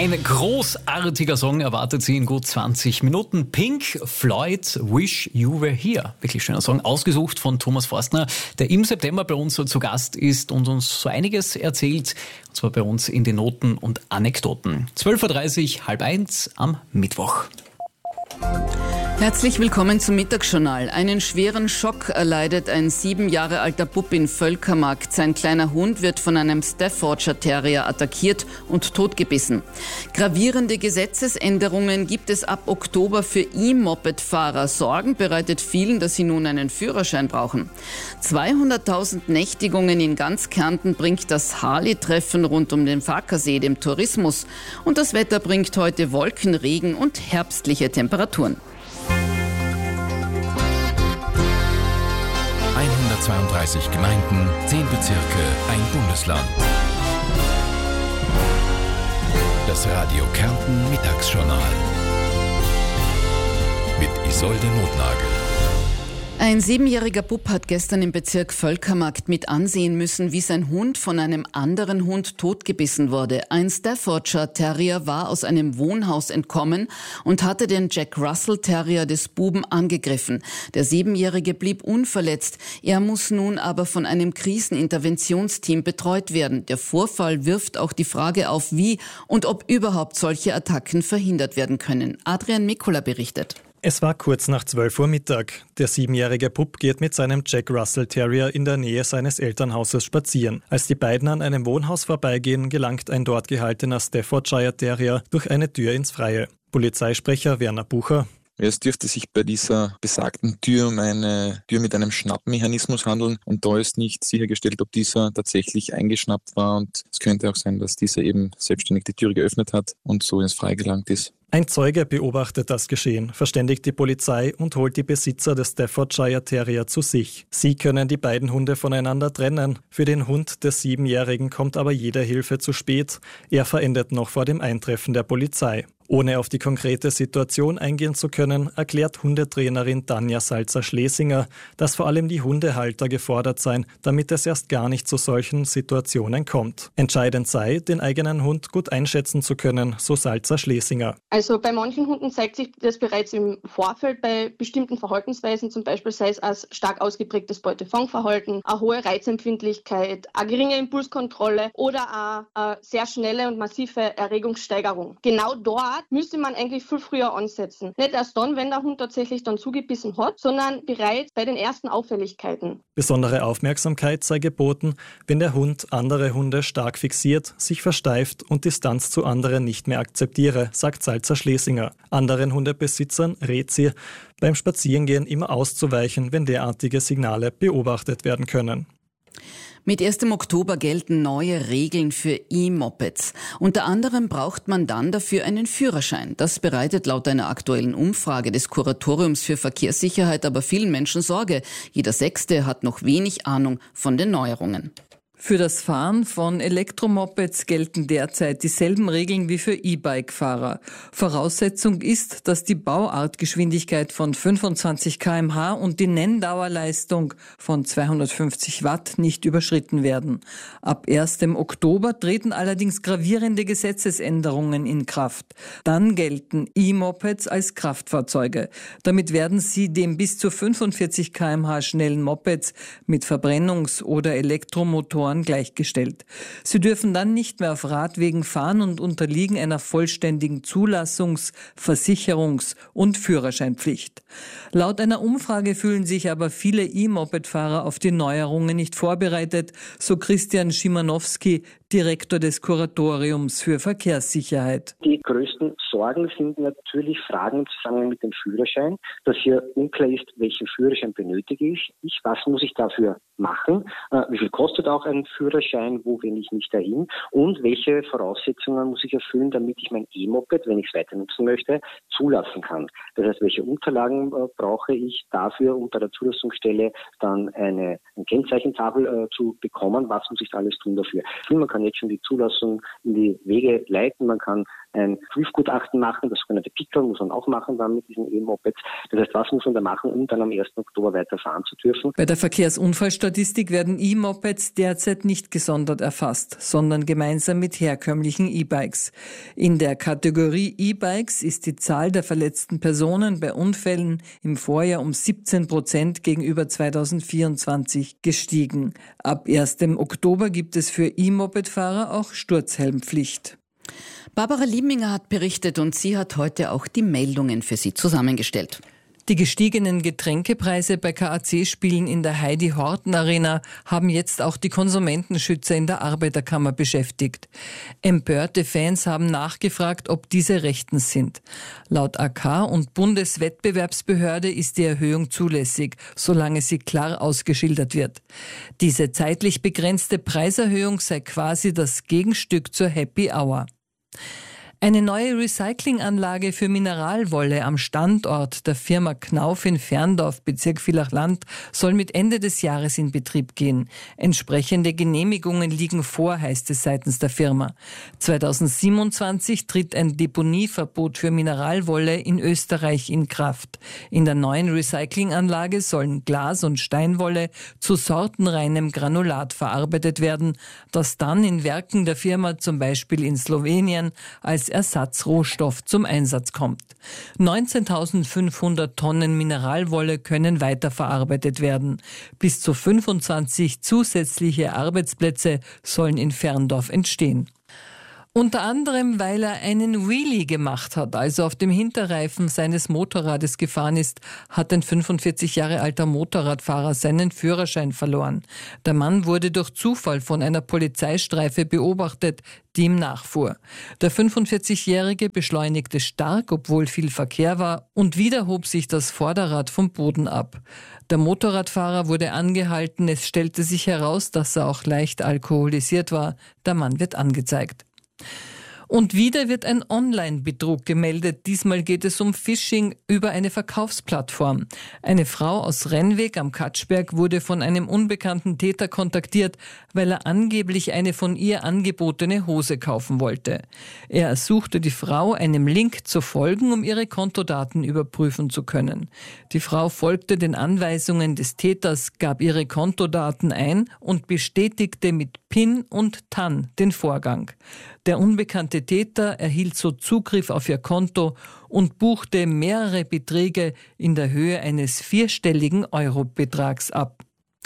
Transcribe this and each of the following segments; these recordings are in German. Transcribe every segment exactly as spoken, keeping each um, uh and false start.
Ein großartiger Song erwartet Sie in gut zwanzig Minuten. Pink Floyd, Wish You Were Here. Wirklich schöner Song, ausgesucht von Thomas Forstner, der im September bei uns zu Gast ist und uns so einiges erzählt. Und zwar bei uns in den Noten und Anekdoten. zwölf Uhr dreißig, halb eins am Mittwoch. Herzlich willkommen zum Mittagsjournal. Einen schweren Schock erleidet ein sieben Jahre alter Bub in Völkermarkt. Sein kleiner Hund wird von einem Staffordshire Terrier attackiert und totgebissen. Gravierende Gesetzesänderungen gibt es ab Oktober für E-Moped-Fahrer. Sorgen bereitet vielen, dass sie nun einen Führerschein brauchen. zweihunderttausend Nächtigungen in ganz Kärnten bringt das Harley-Treffen rund um den Farkasee, dem Tourismus. Und das Wetter bringt heute Wolken, Regen und herbstliche Temperaturen. hundertzweiunddreißig Gemeinden, zehn Bezirke, ein Bundesland. Das Radio Kärnten Mittagsjournal mit Isolde Notnagel. Ein siebenjähriger Bub hat gestern im Bezirk Völkermarkt mit ansehen müssen, wie sein Hund von einem anderen Hund totgebissen wurde. Ein Staffordshire Terrier war aus einem Wohnhaus entkommen und hatte den Jack Russell Terrier des Buben angegriffen. Der Siebenjährige blieb unverletzt. Er muss nun aber von einem Kriseninterventionsteam betreut werden. Der Vorfall wirft auch die Frage auf, wie und ob überhaupt solche Attacken verhindert werden können. Adrian Mikula berichtet. Es war kurz nach zwölf Uhr Mittag. Der siebenjährige Bub geht mit seinem Jack Russell Terrier in der Nähe seines Elternhauses spazieren. Als die beiden an einem Wohnhaus vorbeigehen, gelangt ein dort gehaltener Staffordshire Terrier durch eine Tür ins Freie. Polizeisprecher Werner Bucher: Es dürfte sich bei dieser besagten Tür um eine Tür mit einem Schnappmechanismus handeln und da ist nicht sichergestellt, ob dieser tatsächlich eingeschnappt war und es könnte auch sein, dass dieser eben selbstständig die Tür geöffnet hat und so ins Freie gelangt ist. Ein Zeuge beobachtet das Geschehen, verständigt die Polizei und holt die Besitzer des Staffordshire Terrier zu sich. Sie können die beiden Hunde voneinander trennen. Für den Hund des Siebenjährigen kommt aber jede Hilfe zu spät. Er verendet noch vor dem Eintreffen der Polizei. Ohne auf die konkrete Situation eingehen zu können, erklärt Hundetrainerin Tanja Salzer-Schlesinger, dass vor allem die Hundehalter gefordert seien, damit es erst gar nicht zu solchen Situationen kommt. Entscheidend sei, den eigenen Hund gut einschätzen zu können, so Salzer-Schlesinger. Also bei manchen Hunden zeigt sich das bereits im Vorfeld bei bestimmten Verhaltensweisen, zum Beispiel sei es als stark ausgeprägtes Beutefangverhalten, eine hohe Reizempfindlichkeit, eine geringe Impulskontrolle oder auch eine sehr schnelle und massive Erregungssteigerung. Genau dort müsste man eigentlich viel früher ansetzen. Nicht erst dann, wenn der Hund tatsächlich dann zugebissen hat, sondern bereits bei den ersten Auffälligkeiten. Besondere Aufmerksamkeit sei geboten, wenn der Hund andere Hunde stark fixiert, sich versteift und Distanz zu anderen nicht mehr akzeptiere, sagt Salzer-Schlesinger. Anderen Hundebesitzern rät sie, beim Spazierengehen immer auszuweichen, wenn derartige Signale beobachtet werden können. Mit ersten Oktober gelten neue Regeln für E-Mopeds. Unter anderem braucht man dann dafür einen Führerschein. Das bereitet laut einer aktuellen Umfrage des Kuratoriums für Verkehrssicherheit aber vielen Menschen Sorge. Jeder Sechste hat noch wenig Ahnung von den Neuerungen. Für das Fahren von Elektromopeds gelten derzeit dieselben Regeln wie für E-Bike-Fahrer. Voraussetzung ist, dass die Bauartgeschwindigkeit von fünfundzwanzig Kilometer pro Stunde und die Nenndauerleistung von zweihundertfünfzig Watt nicht überschritten werden. Ab erstem Oktober treten allerdings gravierende Gesetzesänderungen in Kraft. Dann gelten E-Mopeds als Kraftfahrzeuge. Damit werden sie dem bis zu fünfundvierzig Kilometer pro Stunde schnellen Mopeds mit Verbrennungs- oder Elektromotoren gleichgestellt. Sie dürfen dann nicht mehr auf Radwegen fahren und unterliegen einer vollständigen Zulassungs-, Versicherungs- und Führerscheinpflicht. Laut einer Umfrage fühlen sich aber viele E-Moped-Fahrer auf die Neuerungen nicht vorbereitet, so Christian Schimanowski, Direktor des Kuratoriums für Verkehrssicherheit. Die größten Sorgen sind natürlich Fragen im Zusammenhang mit dem Führerschein, dass hier unklar ist, welchen Führerschein benötige ich, ich was muss ich dafür machen, äh, wie viel kostet auch ein Führerschein, wo wende ich mich dahin und welche Voraussetzungen muss ich erfüllen, damit ich mein E-Moped, wenn ich es weiter nutzen möchte, zulassen kann. Das heißt, welche Unterlagen äh, brauche ich dafür, um bei der Zulassungsstelle dann eine, eine Kennzeichentafel äh, zu bekommen, was muss ich da alles tun dafür. Man kann jetzt schon die Zulassung in die Wege leiten, man kann ein Prüfgutachten machen, das sogenannte Pickeln muss man auch machen dann mit diesen E-Mopeds. Das heißt, was muss man da machen, um dann am ersten Oktober weiterfahren zu dürfen? Bei der Verkehrsunfallstatistik werden E-Mopeds derzeit nicht gesondert erfasst, sondern gemeinsam mit herkömmlichen E-Bikes. In der Kategorie E-Bikes ist die Zahl der verletzten Personen bei Unfällen im Vorjahr um siebzehn Prozent gegenüber zweitausendvierundzwanzig gestiegen. Ab ersten Oktober gibt es für E-Moped-Fahrer auch Sturzhelmpflicht. Barbara Liebminger hat berichtet und sie hat heute auch die Meldungen für Sie zusammengestellt. Die gestiegenen Getränkepreise bei K A C-Spielen in der Heidi-Horten-Arena haben jetzt auch die Konsumentenschützer in der Arbeiterkammer beschäftigt. Empörte Fans haben nachgefragt, ob diese rechtens sind. Laut A K und Bundeswettbewerbsbehörde ist die Erhöhung zulässig, solange sie klar ausgeschildert wird. Diese zeitlich begrenzte Preiserhöhung sei quasi das Gegenstück zur Happy Hour. Eine neue Recyclinganlage für Mineralwolle am Standort der Firma Knauf in Ferndorf, Bezirk Villach-Land, soll mit Ende des Jahres in Betrieb gehen. Entsprechende Genehmigungen liegen vor, heißt es seitens der Firma. zweitausendsiebenundzwanzig tritt ein Deponieverbot für Mineralwolle in Österreich in Kraft. In der neuen Recyclinganlage sollen Glas- und Steinwolle zu sortenreinem Granulat verarbeitet werden, das dann in Werken der Firma, zum Beispiel in Slowenien, als Ersatzrohstoff zum Einsatz kommt. neunzehntausendfünfhundert Tonnen Mineralwolle können weiterverarbeitet werden. Bis zu fünfundzwanzig zusätzliche Arbeitsplätze sollen in Ferndorf entstehen. Unter anderem, weil er einen Wheelie gemacht hat, also auf dem Hinterreifen seines Motorrades gefahren ist, hat ein fünfundvierzig Jahre alter Motorradfahrer seinen Führerschein verloren. Der Mann wurde durch Zufall von einer Polizeistreife beobachtet, die ihm nachfuhr. Der fünfundvierzigjährige beschleunigte stark, obwohl viel Verkehr war, und wieder hob sich das Vorderrad vom Boden ab. Der Motorradfahrer wurde angehalten. Es stellte sich heraus, dass er auch leicht alkoholisiert war. Der Mann wird angezeigt. Und wieder wird ein Online-Betrug gemeldet. Diesmal geht es um Phishing über eine Verkaufsplattform. Eine Frau aus Rennweg am Katschberg wurde von einem unbekannten Täter kontaktiert, weil er angeblich eine von ihr angebotene Hose kaufen wollte. Er ersuchte die Frau, einem Link zu folgen, um ihre Kontodaten überprüfen zu können. Die Frau folgte den Anweisungen des Täters, gab ihre Kontodaten ein und bestätigte mit PIN und T A N den Vorgang. Der unbekannte Täter erhielt so Zugriff auf ihr Konto und buchte mehrere Beträge in der Höhe eines vierstelligen Eurobetrags ab.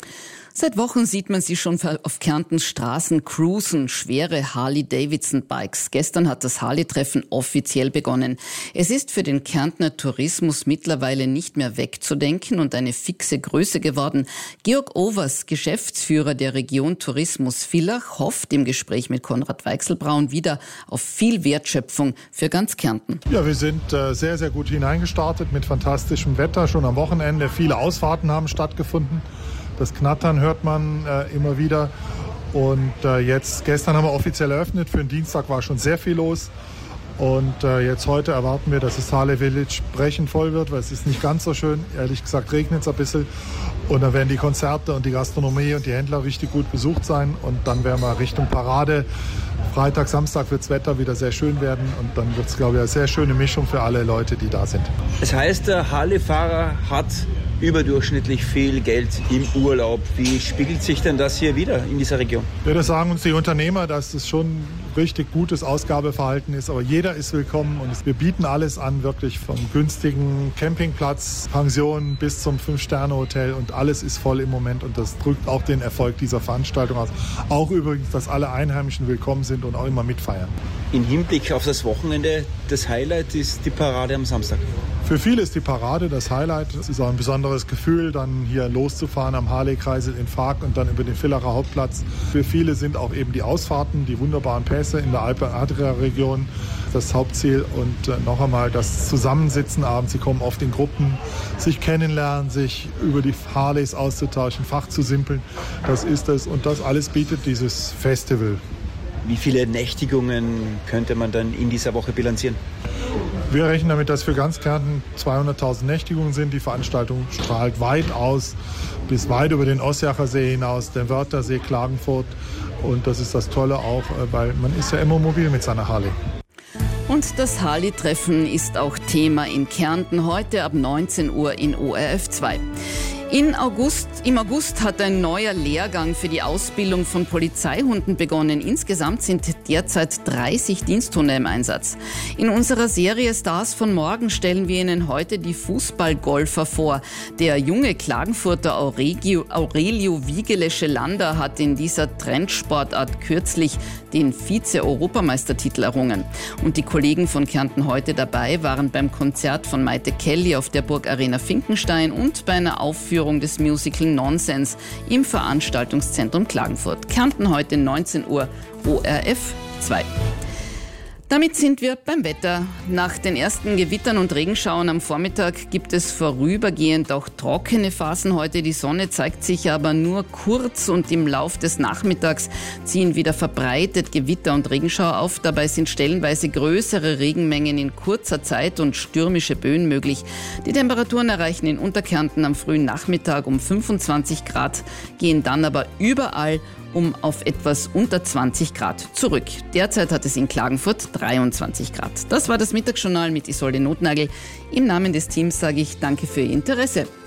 Seit Wochen sieht man sie schon auf Kärntens Straßen cruisen, schwere Harley-Davidson-Bikes. Gestern hat das Harley-Treffen offiziell begonnen. Es ist für den Kärntner Tourismus mittlerweile nicht mehr wegzudenken und eine fixe Größe geworden. Georg Overs, Geschäftsführer der Region Tourismus Villach, hofft im Gespräch mit Konrad Weichselbraun wieder auf viel Wertschöpfung für ganz Kärnten. Ja, wir sind äh, sehr, sehr gut hineingestartet mit fantastischem Wetter. Schon am Wochenende viele Ausfahrten haben stattgefunden. Das Knattern hört man äh, immer wieder. Und äh, jetzt, gestern haben wir offiziell eröffnet. Für den Dienstag war schon sehr viel los. Und äh, jetzt heute erwarten wir, dass das Harley Village brechend voll wird, weil es ist nicht ganz so schön. Ehrlich gesagt regnet es ein bisschen. Und dann werden die Konzerte und die Gastronomie und die Händler richtig gut besucht sein. Und dann werden wir Richtung Parade. Freitag, Samstag wird das Wetter wieder sehr schön werden. Und dann wird es, glaube ich, eine sehr schöne Mischung für alle Leute, die da sind. Das heißt, der Harley-Fahrer hat überdurchschnittlich viel Geld im Urlaub. Wie spiegelt sich denn das hier wieder in dieser Region? Ja, das sagen uns die Unternehmer, dass es schon richtig gutes Ausgabeverhalten ist. Aber jeder ist willkommen und wir bieten alles an, wirklich vom günstigen Campingplatz, Pension bis zum Fünf-Sterne-Hotel und alles ist voll im Moment und das drückt auch den Erfolg dieser Veranstaltung aus. Auch übrigens, dass alle Einheimischen willkommen sind und auch immer mitfeiern. Im Hinblick auf das Wochenende, das Highlight ist die Parade am Samstag. Für viele ist die Parade das Highlight. Es ist auch ein besonderes Gefühl, dann hier loszufahren am Harley-Kreisel in Fark und dann über den Villacher Hauptplatz. Für viele sind auch eben die Ausfahrten, die wunderbaren Pässe in der Alpe-Adria-Region das Hauptziel. Und äh, noch einmal das Zusammensitzen abends. Sie kommen oft in Gruppen, sich kennenlernen, sich über die Harleys auszutauschen, Fach zu simpeln. Das ist es. Und das alles bietet dieses Festival. Wie viele Nächtigungen könnte man dann in dieser Woche bilanzieren? Wir rechnen damit, dass für ganz Kärnten zweihunderttausend Nächtigungen sind. Die Veranstaltung strahlt weit aus, bis weit über den Ossiacher See hinaus, den Wörthersee, Klagenfurt. Und das ist das Tolle auch, weil man ist ja immer mobil mit seiner Harley. Und das Harley-Treffen ist auch Thema in Kärnten heute ab neunzehn Uhr in O R F zwei. In August, Im August hat ein neuer Lehrgang für die Ausbildung von Polizeihunden begonnen. Insgesamt sind derzeit dreißig Diensthunde im Einsatz. In unserer Serie Stars von morgen stellen wir Ihnen heute die Fußballgolfer vor. Der junge Klagenfurter Aurelio, Aurelio Wiegele-Schelander hat in dieser Trendsportart kürzlich den Vize-Europameistertitel errungen. Und die Kollegen von Kärnten heute dabei waren beim Konzert von Maite Kelly auf der Burg Arena Finkenstein und bei einer Aufführung des Musical Nonsense im Veranstaltungszentrum Klagenfurt. Kärnten heute neunzehn Uhr, O R F zwei. Damit sind wir beim Wetter. Nach den ersten Gewittern und Regenschauern am Vormittag gibt es vorübergehend auch trockene Phasen heute. Die Sonne zeigt sich aber nur kurz und im Lauf des Nachmittags ziehen wieder verbreitet Gewitter und Regenschauer auf. Dabei sind stellenweise größere Regenmengen in kurzer Zeit und stürmische Böen möglich. Die Temperaturen erreichen in Unterkärnten am frühen Nachmittag um fünfundzwanzig Grad, gehen dann aber überall um auf etwas unter zwanzig Grad zurück. Derzeit hat es in Klagenfurt dreiundzwanzig Grad. Das war das Mittagsjournal mit Isolde Notnagel. Im Namen des Teams sage ich danke für Ihr Interesse.